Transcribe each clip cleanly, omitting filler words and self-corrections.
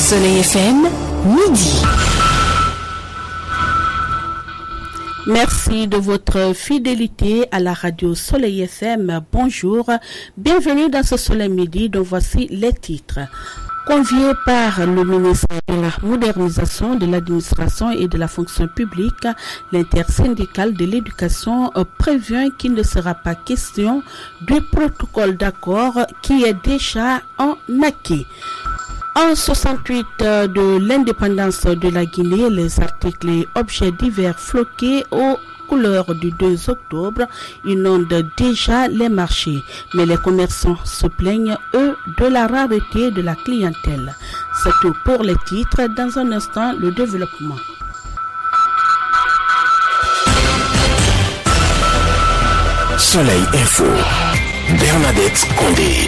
Soleil FM, midi. Merci de votre fidélité à la radio Soleil FM. Bonjour, bienvenue dans ce Soleil midi dont voici les titres. Convié par le ministre de la Modernisation de l'administration et de la fonction publique, l'intersyndicale de l'éducation prévient qu'il ne sera pas question du protocole d'accord qui est déjà en acquis. En 68 de l'indépendance de la Guinée, les articles et objets divers floqués aux couleurs du 2 octobre inondent déjà les marchés. Mais les commerçants se plaignent, eux, de la rareté de la clientèle. C'est tout pour les titres. Dans un instant, le développement. Soleil Info, Bernadette Condé.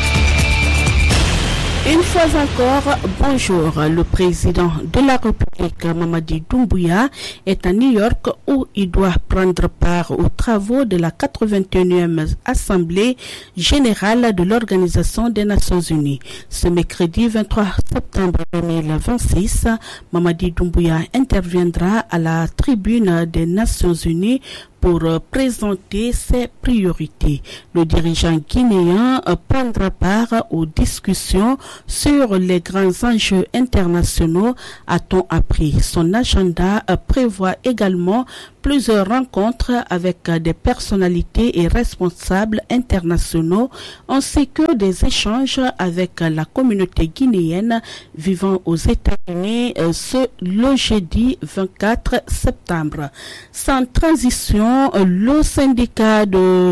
Une fois encore, bonjour. Le président de la République, Mamadi Doumbouya, est à New York où il doit prendre part aux travaux de la 81e Assemblée générale de l'Organisation des Nations Unies. Ce mercredi 23 septembre 2026, Mamadi Doumbouya interviendra à la tribune des Nations Unies pour présenter ses priorités. Le dirigeant guinéen prendra part aux discussions sur les grands enjeux internationaux, a-t-on appris. Son agenda prévoit également plusieurs rencontres avec des personnalités et responsables internationaux, ainsi que des échanges avec la communauté guinéenne vivant aux États-Unis le jeudi 24 septembre. Sans transition, le syndicat ne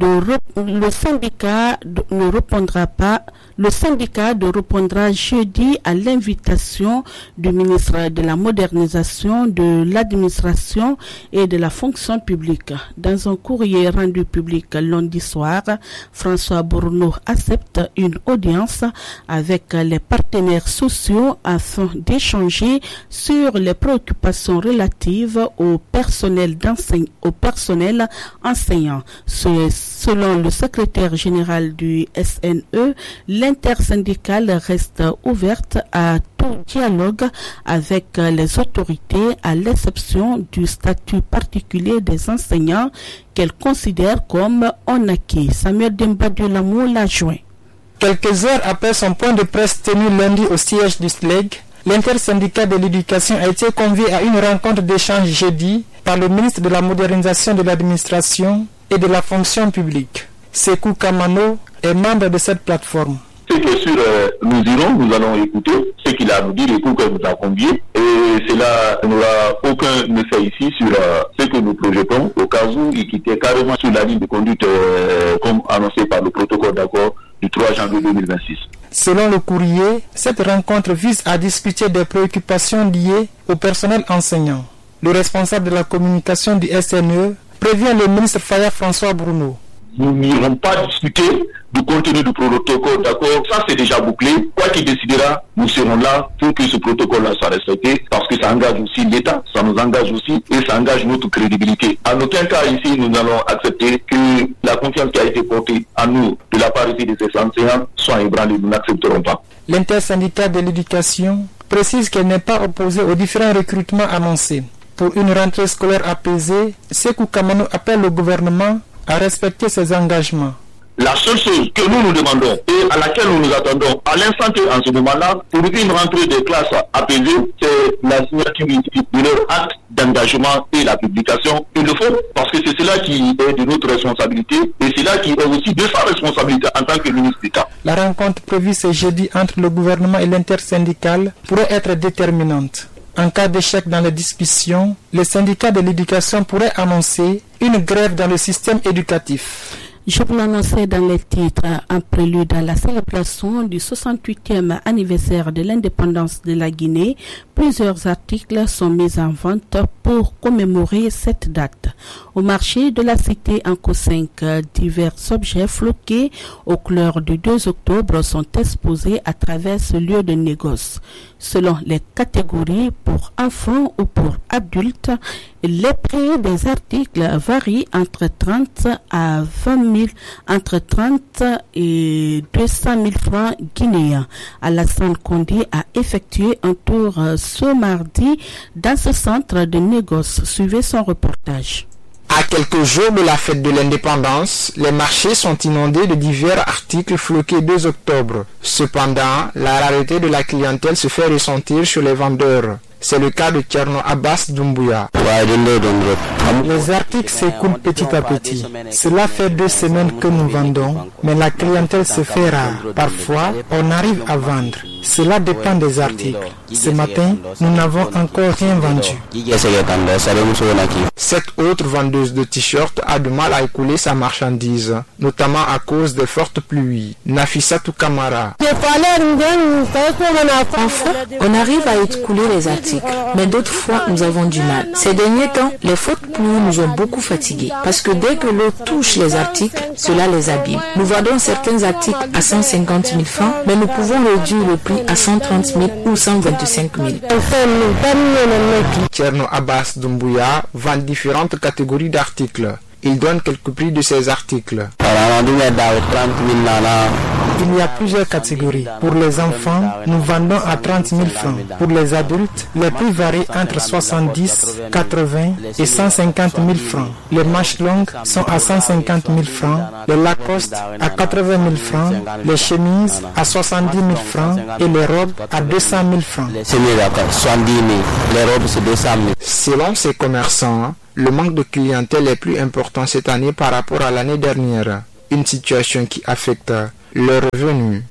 répondra jeudi à l'invitation du ministre de la Modernisation de l'administration et de la fonction publique. Dans un courrier rendu public lundi soir, François Bourneau accepte une audience avec les partenaires sociaux afin d'échanger sur les préoccupations relatives au personnel enseignant. Selon le secrétaire général du SNE, l'intersyndicale reste ouverte à tout dialogue avec les autorités, à l'exception du statut particulier des enseignants qu'elle considère comme en acquis. Samuel Dembadiolamou l'a joint. Quelques heures après son point de presse tenu lundi au siège du SLEG, l'intersyndicat de l'éducation a été convié à une rencontre d'échange jeudi par le ministre de la Modernisation de l'administration et de la fonction publique. Sekou Kamano est membre de cette plateforme. C'est que sûr, nous allons écouter ce qu'il a à nous dire, les cours que nous avons conviés, et cela n'aura aucun effet ici sur ce que nous projetons, au cas où il quittait carrément sur la ligne de conduite comme annoncé par le protocole d'accord du 3 janvier 2026. Selon le courrier, cette rencontre vise à discuter des préoccupations liées au personnel enseignant. Le responsable de la communication du SNE prévient le ministre Faya François Bourneau. Nous n'irons pas discuter du contenu du protocole d'accord. Ça, c'est déjà bouclé. Quoi qu'il décidera, nous serons là pour que ce protocole-là soit respecté parce que ça engage aussi l'État, ça nous engage aussi et ça engage notre crédibilité. En aucun cas ici, nous allons accepter que la confiance qui a été portée à nous de la part de ces enseignants soit ébranlée. Nous n'accepterons pas. L'intersyndicat de l'éducation précise qu'elle n'est pas opposée aux différents recrutements annoncés. Pour une rentrée scolaire apaisée, Sekou Kamano appelle le gouvernement à respecter ses engagements. La seule chose que nous demandons et à laquelle nous nous attendons à l'instant T en ce moment-là, pour une rentrée des classes apaisée, c'est la signature de leur acte d'engagement et la publication. Il le faut parce que c'est cela qui est de notre responsabilité et c'est là qui est aussi de sa responsabilité en tant que ministre d'État. La rencontre prévue ce jeudi entre le gouvernement et l'intersyndicale pourrait être déterminante. En cas d'échec dans les discussions, les syndicats de l'éducation pourraient annoncer une grève dans le système éducatif. Je vous l'annonçais dans les titres, en prélude à la célébration du 68e anniversaire de l'indépendance de la Guinée. Plusieurs articles sont mis en vente pour commémorer cette date. Au marché de la cité Anko 5, divers objets floqués aux couleurs du 2 octobre sont exposés à travers ce lieu de négoce. Selon les catégories pour enfants ou pour adultes, les prix des articles varient entre 30 à 20 000 entre 30 et 200 000 francs guinéens. Alassane Condé a effectué un tour ce mardi dans ce centre de négoce. Suivez son reportage. À quelques jours de la fête de l'indépendance, les marchés sont inondés de divers articles floqués 2 octobre. Cependant, la rareté de la clientèle se fait ressentir sur les vendeurs. C'est le cas de Tcherno Abbas Doumbouya. Les articles s'écoulent petit à petit. Cela fait 2 semaines que nous vendons, mais la clientèle se fait rare. Parfois, on arrive à vendre. Cela dépend des articles. Ce matin, nous n'avons encore rien vendu. Cette autre vendeuse de t-shirts a du mal à écouler sa marchandise, notamment à cause des fortes pluies. Nafissatou Kamara. Parfois, on arrive à écouler les articles, mais d'autres fois, nous avons du mal. Ces derniers temps, les fortes pluies nous ont beaucoup fatigués, parce que dès que l'eau touche les articles, cela les abîme. Nous vendons certains articles à 150 000 francs, mais nous pouvons réduire le prix à 130 000 ou 125 000. Tcherno Abbas Doumbouya vend différentes catégories d'articles. Il donne quelques prix de ces articles. Il y a plusieurs catégories. Pour les enfants, nous vendons à 30 000 francs. Pour les adultes, les prix varient entre 70, 80 et 150 000 francs. Les manches longues sont à 150 000 francs, les Lacoste à 80 000 francs, les chemises à 70 000 francs et les robes à 200 000 francs. Selon ces commerçants, le manque de clientèle est plus important cette année par rapport à l'année dernière, une situation qui affecte leurs revenus.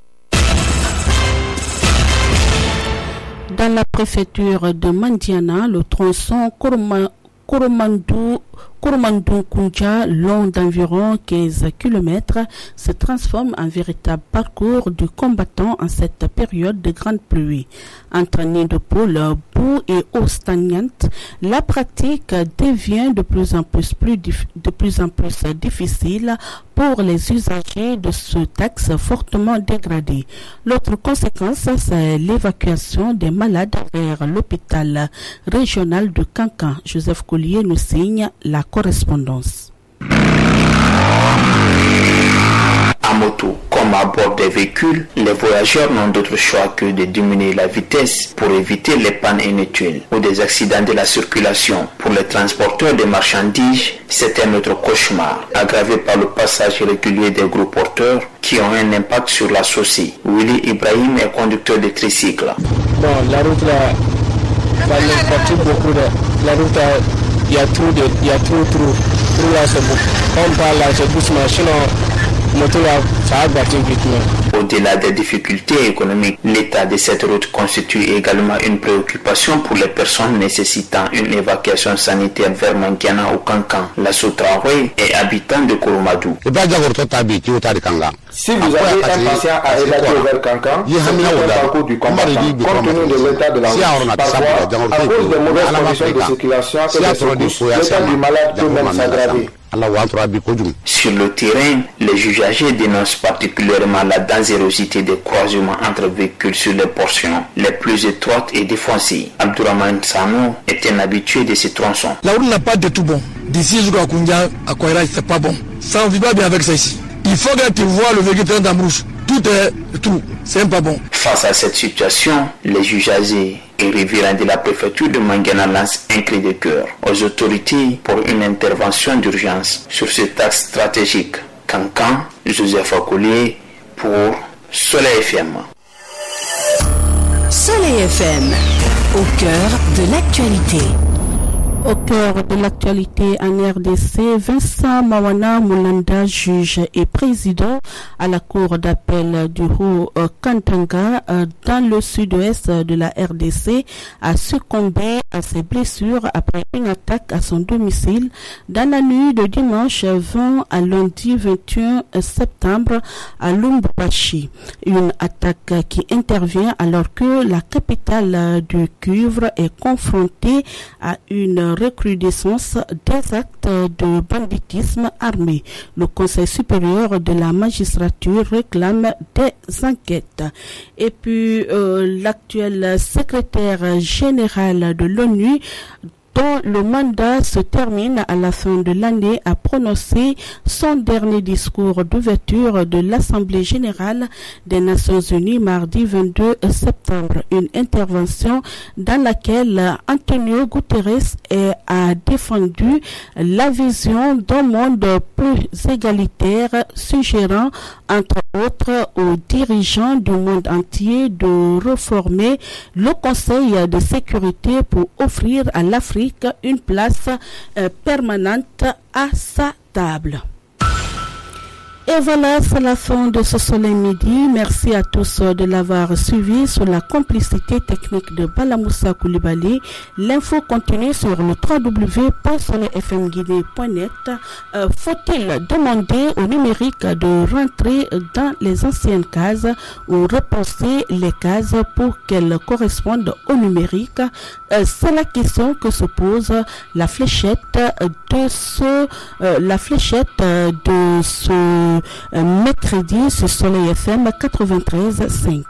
Dans la préfecture de Mandiana, le tronçon Koromandou-Koundja, long d'environ 15 km, se transforme en véritable parcours du combattant en cette période de grande pluie. Entre nids de poules, boue et eau stagnante, la pratique devient de plus en plus difficile pour les usagers de ce axe fortement dégradé. L'autre conséquence, c'est l'évacuation des malades vers l'hôpital régional de Kankan. Joseph Collier nous signe la correspondance. À moto comme à bord des véhicules, les voyageurs n'ont d'autre choix que de diminuer la vitesse pour éviter les pannes inutiles ou des accidents de la circulation. Pour les transporteurs de marchandises, c'est un autre cauchemar, aggravé par le passage régulier des gros porteurs qui ont un impact sur la chaussée. Willy Ibrahim est conducteur de tricycle. Bon, la route là, ça nous beaucoup de... La route là, il y a trop là, c'est beaucoup. On parle là, c'est doucement, sinon... Au-delà des difficultés économiques, l'état de cette route constitue également une préoccupation pour les personnes nécessitant une évacuation sanitaire vers Mandiana ou Kankan. La Traoré est habitant de Koromadou. Si vous avez un patient à évacuer vers Kankan, c'est un parcours du combattant, compte tenu de l'état de la route. Parfois, à cause des mauvaises conditions de circulation et des secousses, l'état du malade peut même s'aggraver. Sur le terrain, les usagers dénoncent particulièrement la dangerosité des croisements entre véhicules sur les portions les plus étroites et défoncées. Abdourahmane Sanou est un habitué de ces tronçons. La route n'a pas de tout bon. D'ici jusqu'à Koundja, à Kouaira, c'est pas bon. Ça ne vit pas bien avec ça ici. Il faut que tu vois le véhicule dans rouge. Tout est tout. C'est pas bon. Face à cette situation, les usagers et riverains de la préfecture de Mandiana lancent un cri de cœur aux autorités pour une intervention d'urgence sur cet axe stratégique. Kankan, Joseph Akolé pour Soleil FM. Soleil FM, au cœur de l'actualité. Au cœur de l'actualité en RDC, Vincent Mawana Moulanda, juge et président à la cour d'appel du Haut-Katanga dans le sud-ouest de la RDC, a succombé à ses blessures après une attaque à son domicile dans la nuit de dimanche 20 à lundi 21 septembre à Lubumbashi. Une attaque qui intervient alors que la capitale du cuivre est confrontée à une recrudescence des actes de banditisme armé. Le Conseil supérieur de la magistrature réclame des enquêtes. Et puis l'actuel secrétaire général de l'ONU dont le mandat se termine à la fin de l'année, a prononcé son dernier discours d'ouverture de l'Assemblée générale des Nations unies mardi 22 septembre. Une intervention dans laquelle Antonio Guterres a défendu la vision d'un monde plus égalitaire, suggérant entre autres aux dirigeants du monde entier de réformer le Conseil de sécurité pour offrir à l'Afrique une place permanente à sa table. Et voilà, c'est la fin de ce Soleil Midi. Merci à tous de l'avoir suivi sous la complicité technique de Balamoussa Koulibaly. L'info continue sur le www.soleilfmguinée.net. Faut-il demander au numérique de rentrer dans les anciennes cases ou repenser les cases pour qu'elles correspondent au numérique? C'est la question que se pose la fléchette de ce mercredi sur Soleil FM 93.5.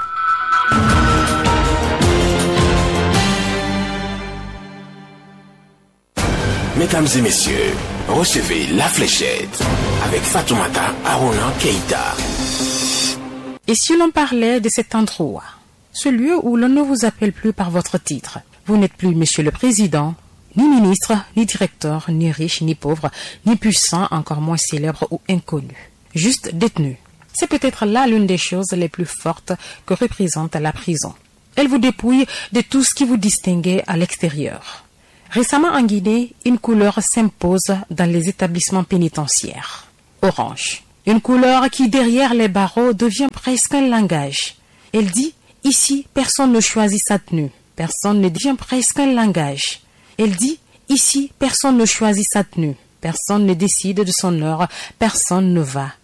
Mesdames et messieurs, recevez la fléchette avec Fatoumata Arona Keita. Et si l'on parlait de cet endroit, ce lieu où l'on ne vous appelle plus par votre titre, vous n'êtes plus Monsieur le Président, ni ministre, ni directeur, ni riche, ni pauvre, ni puissant, encore moins célèbre ou inconnu. Juste détenu. C'est peut-être là l'une des choses les plus fortes que représente la prison. Elle vous dépouille de tout ce qui vous distinguait à l'extérieur. Récemment en Guinée, une couleur s'impose dans les établissements pénitentiaires. Orange. Une couleur qui, derrière les barreaux, devient presque un langage. Elle dit, ici, personne ne choisit sa tenue. Personne ne devient presque un langage. Elle dit, ici, personne ne choisit sa tenue. Personne ne décide de son heure. Personne ne va